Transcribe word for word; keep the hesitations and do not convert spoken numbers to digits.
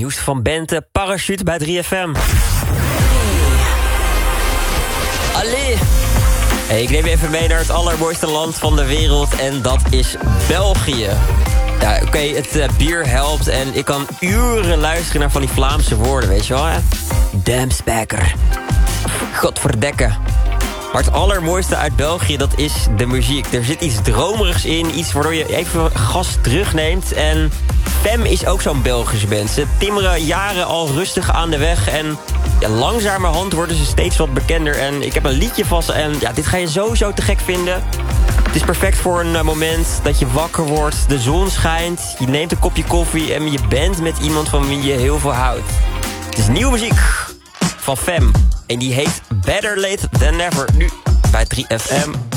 nieuws van Bente, Parachute bij drie F M. Allee! Hey, ik neem je even mee naar het allermooiste land van de wereld en dat is België. Ja, oké, okay, het uh, bier helpt en ik kan uren luisteren naar van die Vlaamse woorden, weet je wel, hè? Damsbacker. Godverdekke. Maar het allermooiste uit België, dat is de muziek. Er zit iets dromerigs in, iets waardoor je even gas terugneemt. En Fem is ook zo'n Belgische band. Ze timmeren jaren al rustig aan de weg en ja, langzamerhand worden ze steeds wat bekender. En ik heb een liedje van ze en ja, dit ga je sowieso te gek vinden. Het is perfect voor een uh, moment dat je wakker wordt, de zon schijnt, je neemt een kopje koffie en je bent met iemand van wie je heel veel houdt. Het is nieuwe muziek van Fem en die heet Better Late Than Never, nu bij drie F M.